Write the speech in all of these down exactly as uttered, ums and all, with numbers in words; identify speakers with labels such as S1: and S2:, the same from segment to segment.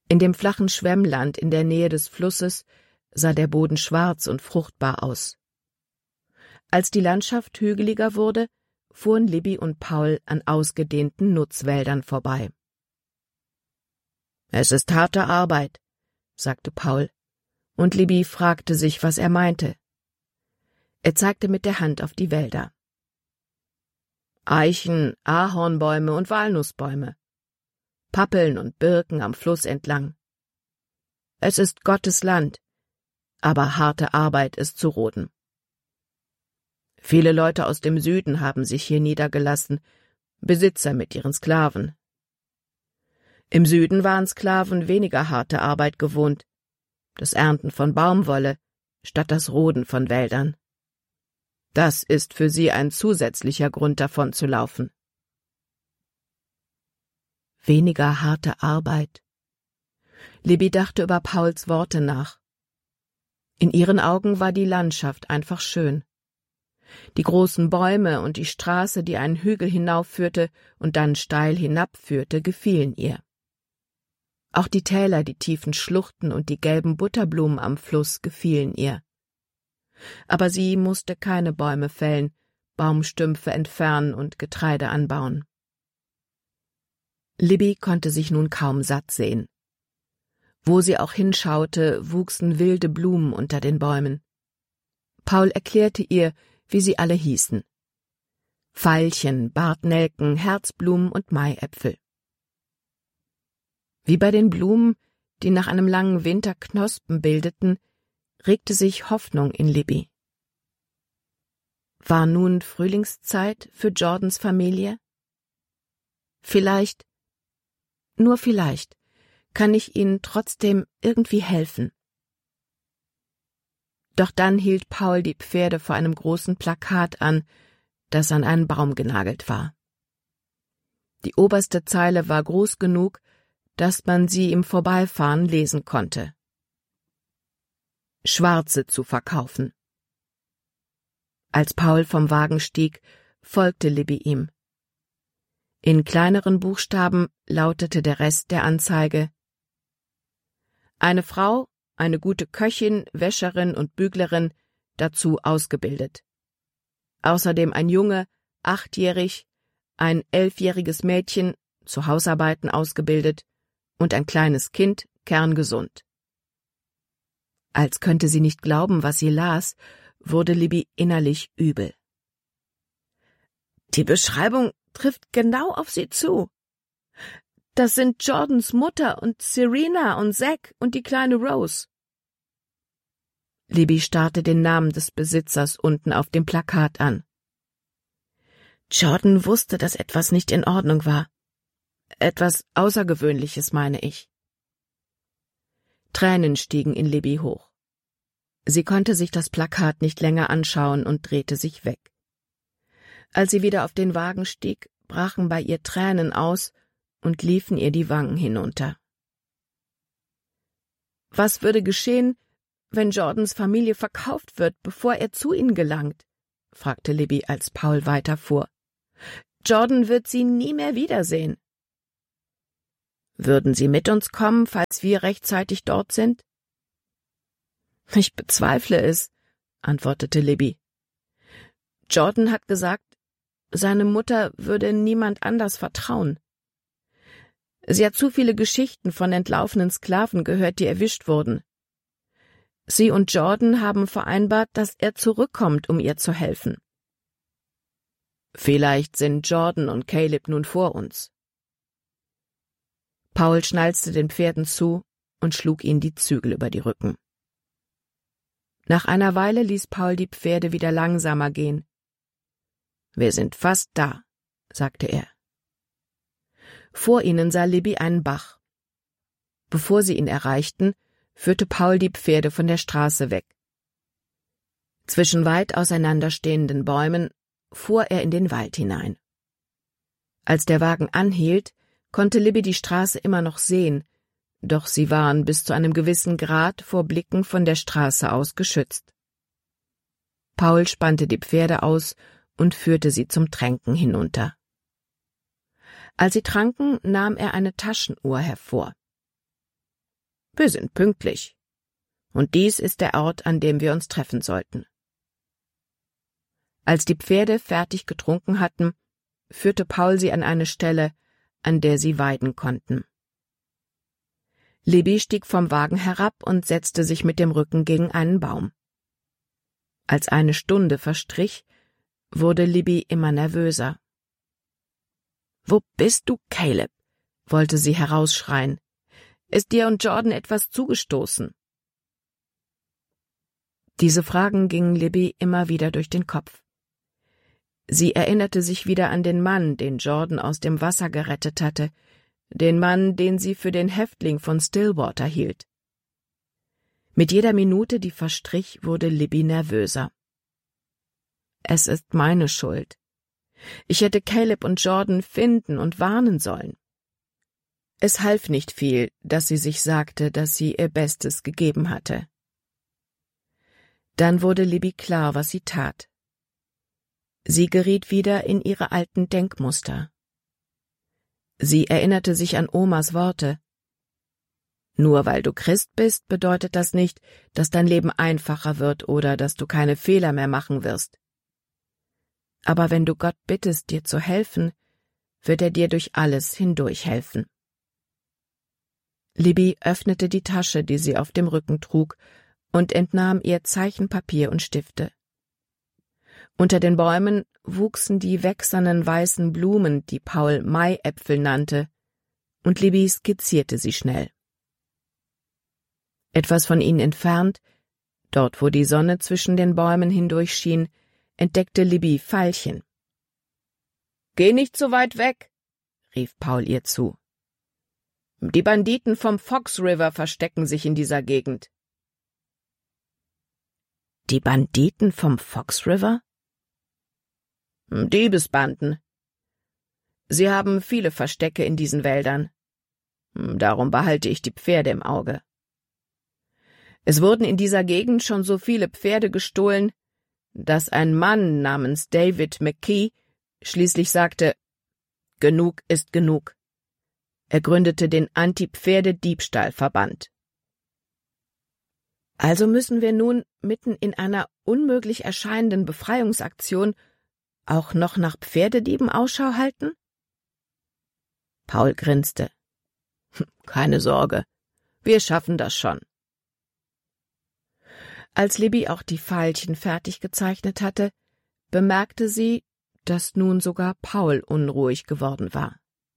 S1: In dem flachen Schwemmland in der Nähe des Flusses sah der Boden schwarz und fruchtbar aus. Als die Landschaft hügeliger wurde, fuhren Libby und Paul an ausgedehnten Nutzwäldern vorbei. »Es ist harte Arbeit«, sagte Paul, und Libby fragte sich, was er meinte. Er zeigte mit der Hand auf die Wälder. »Eichen, Ahornbäume und Walnussbäume, Pappeln und Birken am Fluss entlang. Es ist Gottes Land, aber harte Arbeit ist zu roden. Viele Leute aus dem Süden haben sich hier niedergelassen, Besitzer mit ihren Sklaven. Im Süden waren Sklaven weniger harte Arbeit gewohnt, das Ernten von Baumwolle statt das Roden von Wäldern. Das ist für sie ein zusätzlicher Grund, davon zu laufen. Weniger harte Arbeit. Libby dachte über Pauls Worte nach. In ihren Augen war die Landschaft einfach schön. Die großen Bäume und die Straße, die einen Hügel hinaufführte und dann steil hinabführte, gefielen ihr. Auch die Täler, die tiefen Schluchten und die gelben Butterblumen am Fluss gefielen ihr. Aber sie musste keine Bäume fällen, Baumstümpfe entfernen und Getreide anbauen. Libby konnte sich nun kaum satt sehen. Wo sie auch hinschaute, wuchsen wilde Blumen unter den Bäumen. Paul erklärte ihr, wie sie alle hießen. Veilchen, Bartnelken, Herzblumen und Maiäpfel. Wie bei den Blumen, die nach einem langen Winter Knospen bildeten, regte sich Hoffnung in Libby. War nun Frühlingszeit für Jordans Familie? Vielleicht, nur vielleicht, kann ich ihnen trotzdem irgendwie helfen. Doch dann hielt Paul die Pferde vor einem großen Plakat an, das an einen Baum genagelt war. Die oberste Zeile war groß genug, dass man sie im Vorbeifahren lesen konnte. Schwarze zu verkaufen. Als Paul vom Wagen stieg, folgte Libby ihm. In kleineren Buchstaben lautete der Rest der Anzeige: Eine Frau, eine gute Köchin, Wäscherin und Büglerin, dazu ausgebildet. Außerdem ein Junge, achtjährig, ein elfjähriges Mädchen, zu Hausarbeiten ausgebildet, und ein kleines Kind, kerngesund. Als könnte sie nicht glauben, was sie las, wurde Libby innerlich übel. Die Beschreibung trifft genau auf sie zu. Das sind Jordans Mutter und Serena und Zack und die kleine Rose. Libby starrte den Namen des Besitzers unten auf dem Plakat an. Jordan wusste, dass etwas nicht in Ordnung war. Etwas Außergewöhnliches, meine ich. Tränen stiegen in Libby hoch. Sie konnte sich das Plakat nicht länger anschauen und drehte sich weg. Als sie wieder auf den Wagen stieg, brachen bei ihr Tränen aus und liefen ihr die Wangen hinunter. Was würde geschehen, wenn Jordans Familie verkauft wird, bevor er zu ihnen gelangt? Fragte Libby, als Paul weiterfuhr. Jordan wird sie nie mehr wiedersehen. Würden Sie mit uns kommen, falls wir rechtzeitig dort sind? Ich bezweifle es, antwortete Libby. Jordan hat gesagt, seine Mutter würde niemand anders vertrauen. Sie hat zu viele Geschichten von entlaufenen Sklaven gehört, die erwischt wurden. Sie und Jordan haben vereinbart, dass er zurückkommt, um ihr zu helfen. Vielleicht sind Jordan und Caleb nun vor uns. Paul schnalzte den Pferden zu und schlug ihnen die Zügel über die Rücken. Nach einer Weile ließ Paul die Pferde wieder langsamer gehen. »Wir sind fast da«, sagte er. Vor ihnen sah Libby einen Bach. Bevor sie ihn erreichten, führte Paul die Pferde von der Straße weg. Zwischen weit auseinanderstehenden Bäumen fuhr er in den Wald hinein. Als der Wagen anhielt, konnte Libby die Straße immer noch sehen, doch sie waren bis zu einem gewissen Grad vor Blicken von der Straße aus geschützt. Paul spannte die Pferde aus und führte sie zum Tränken hinunter. Als sie tranken, nahm er eine Taschenuhr hervor. Wir sind pünktlich. Und dies ist der Ort, an dem wir uns treffen sollten. Als die Pferde fertig getrunken hatten, führte Paul sie an eine Stelle, an der sie weiden konnten. Libby stieg vom Wagen herab und setzte sich mit dem Rücken gegen einen Baum. Als eine Stunde verstrich, wurde Libby immer nervöser. »Wo bist du, Caleb?« wollte sie herausschreien. »Ist dir und Jordan etwas zugestoßen?« Diese Fragen gingen Libby immer wieder durch den Kopf. Sie erinnerte sich wieder an den Mann, den Jordan aus dem Wasser gerettet hatte, den Mann, den sie für den Häftling von Stillwater hielt. Mit jeder Minute, die verstrich, wurde Libby nervöser. »Es ist meine Schuld. Ich hätte Caleb und Jordan finden und warnen sollen.« Es half nicht viel, dass sie sich sagte, dass sie ihr Bestes gegeben hatte. Dann wurde Libby klar, was sie tat. Sie geriet wieder in ihre alten Denkmuster. Sie erinnerte sich an Omas Worte. »Nur weil du Christ bist, bedeutet das nicht, dass dein Leben einfacher wird oder dass du keine Fehler mehr machen wirst. Aber wenn du Gott bittest, dir zu helfen, wird er dir durch alles hindurch helfen.« Libby öffnete die Tasche, die sie auf dem Rücken trug, und entnahm ihr Zeichenpapier und Stifte. Unter den Bäumen wuchsen die wächsernen weißen Blumen, die Paul Maiäpfel nannte, und Libby skizzierte sie schnell. Etwas von ihnen entfernt, dort wo die Sonne zwischen den Bäumen hindurchschien, entdeckte Libby Veilchen. »Geh nicht so weit weg«, rief Paul ihr zu. »Die Banditen vom Fox River verstecken sich in dieser Gegend.« »Die Banditen vom Fox River?« »Diebesbanden. Sie haben viele Verstecke in diesen Wäldern. Darum behalte ich die Pferde im Auge. Es wurden in dieser Gegend schon so viele Pferde gestohlen, dass ein Mann namens David McKee schließlich sagte, »Genug ist genug.« Er gründete den Anti-Pferde-Diebstahl-Verband. Also müssen wir nun mitten in einer unmöglich erscheinenden Befreiungsaktion auch noch nach Pferdedieben Ausschau halten? Paul grinste. »Keine Sorge, wir schaffen das schon.« Als Libby auch die Veilchen fertig gezeichnet hatte, bemerkte sie, dass nun sogar Paul unruhig geworden war.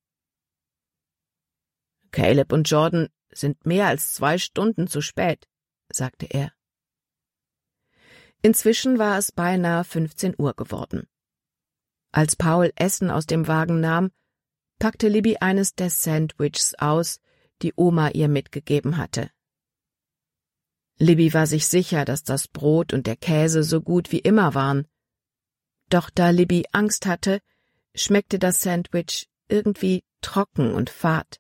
S1: »Caleb und Jordan sind mehr als zwei Stunden zu spät«, sagte er. Inzwischen war es beinahe fünfzehn Uhr geworden. Als Paul Essen aus dem Wagen nahm, packte Libby eines der Sandwiches aus, die Oma ihr mitgegeben hatte. Libby war sich sicher, dass das Brot und der Käse so gut wie immer waren. Doch da Libby Angst hatte, schmeckte das Sandwich irgendwie trocken und fad.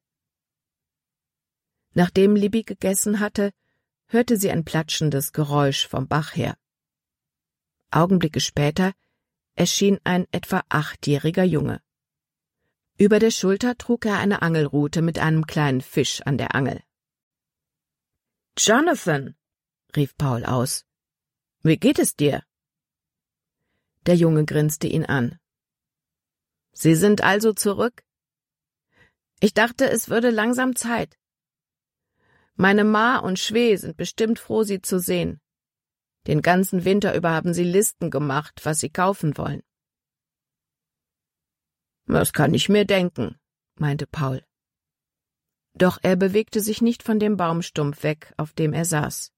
S1: Nachdem Libby gegessen hatte, hörte sie ein platschendes Geräusch vom Bach her. Augenblicke später erschien ein etwa achtjähriger Junge. Über der Schulter trug er eine Angelrute mit einem kleinen Fisch an der Angel. »Jonathan«, rief Paul aus, »wie geht es dir?« Der Junge grinste ihn an. »Sie sind also zurück? Ich dachte, es würde langsam Zeit. Meine Ma und Schwee sind bestimmt froh, Sie zu sehen. Den ganzen Winter über haben Sie Listen gemacht, was Sie kaufen wollen.« »Das kann ich mir denken«, meinte Paul. Doch er bewegte sich nicht von dem Baumstumpf weg, auf dem er saß.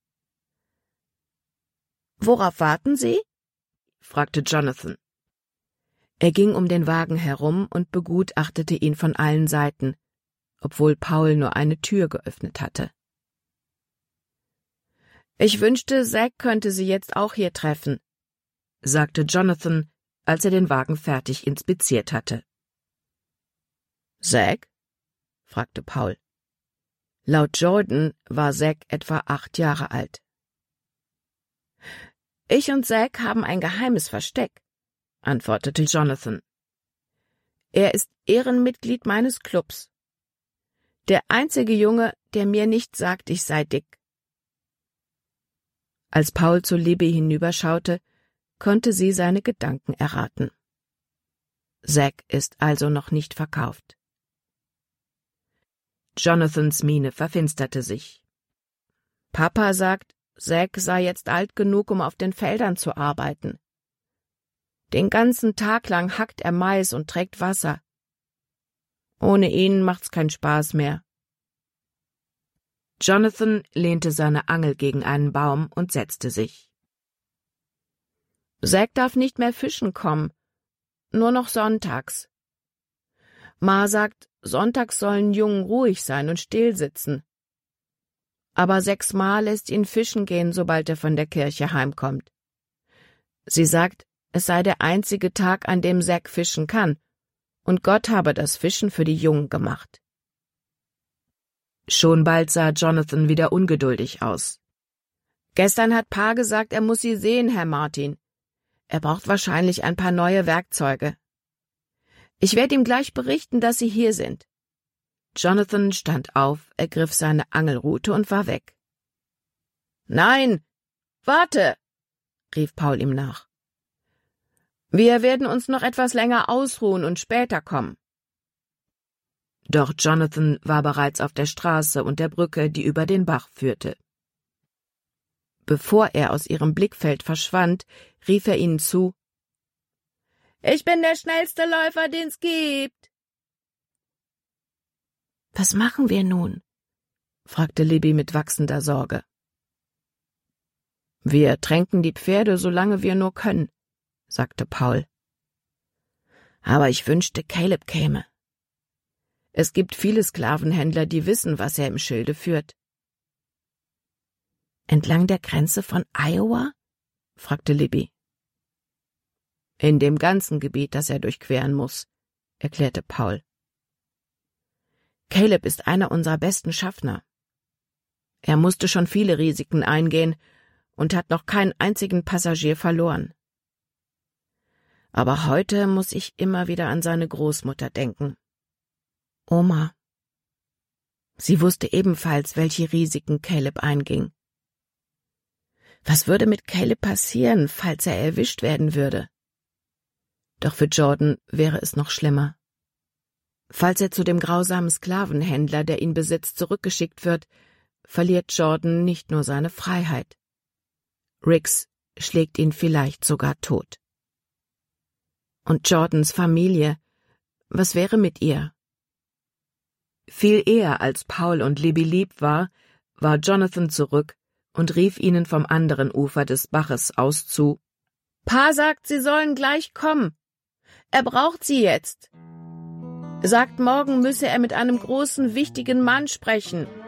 S1: »Worauf warten Sie?« fragte Jonathan. Er ging um den Wagen herum und begutachtete ihn von allen Seiten, obwohl Paul nur eine Tür geöffnet hatte. »Ich wünschte, Zack könnte Sie jetzt auch hier treffen«, sagte Jonathan, als er den Wagen fertig inspiziert hatte. »Zack?« fragte Paul. Laut Jordan war Zack etwa acht Jahre alt. »Ich und Zack haben ein geheimes Versteck«, antwortete Jonathan. »Er ist Ehrenmitglied meines Clubs. Der einzige Junge, der mir nicht sagt, ich sei dick. Als Paul zu Libby hinüberschaute, konnte sie seine Gedanken erraten. Zack ist also noch nicht verkauft. Jonathans Miene verfinsterte sich. Papa sagt, Zack sei jetzt alt genug, um auf den Feldern zu arbeiten. Den ganzen Tag lang hackt er Mais und trägt Wasser. Ohne ihn macht's keinen Spaß mehr. Jonathan lehnte seine Angel gegen einen Baum und setzte sich. Zack darf nicht mehr fischen kommen, nur noch sonntags. Ma sagt, sonntags sollen Jungen ruhig sein und still sitzen. Aber sechsmal lässt ihn fischen gehen, sobald er von der Kirche heimkommt. Sie sagt, es sei der einzige Tag, an dem Zack fischen kann, und Gott habe das Fischen für die Jungen gemacht. Schon bald sah Jonathan wieder ungeduldig aus. Gestern hat Pa gesagt, er muss Sie sehen, Herr Martin. Er braucht wahrscheinlich ein paar neue Werkzeuge. Ich werde ihm gleich berichten, dass Sie hier sind. Jonathan stand auf, ergriff seine Angelrute und war weg. »Nein, warte«, rief Paul ihm nach. »Wir werden uns noch etwas länger ausruhen und später kommen.« Doch Jonathan war bereits auf der Straße und der Brücke, die über den Bach führte. Bevor er aus ihrem Blickfeld verschwand, rief er ihnen zu: »Ich bin der schnellste Läufer, den's gibt!« »Was machen wir nun?« fragte Libby mit wachsender Sorge. »Wir tränken die Pferde, solange wir nur können«, sagte Paul. »Aber ich wünschte, Caleb käme. Es gibt viele Sklavenhändler, die wissen, was er im Schilde führt.« »Entlang der Grenze von Iowa?« fragte Libby. »In dem ganzen Gebiet, das er durchqueren muss«, erklärte Paul. »Caleb ist einer unserer besten Schaffner. Er musste schon viele Risiken eingehen und hat noch keinen einzigen Passagier verloren. Aber heute muss ich immer wieder an seine Großmutter denken. Oma. Sie wusste ebenfalls, welche Risiken Caleb einging. Was würde mit Caleb passieren, falls er erwischt werden würde? Doch für Jordan wäre es noch schlimmer. Falls er zu dem grausamen Sklavenhändler, der ihn besitzt, zurückgeschickt wird, verliert Jordan nicht nur seine Freiheit. Riggs schlägt ihn vielleicht sogar tot. Und Jordans Familie, was wäre mit ihr? Viel eher als Paul und Libby lieb war, war Jonathan zurück und rief ihnen vom anderen Ufer des Baches aus zu: »Pa sagt, Sie sollen gleich kommen. Er braucht Sie jetzt. Sagt, morgen müsse er mit einem großen, wichtigen Mann sprechen.«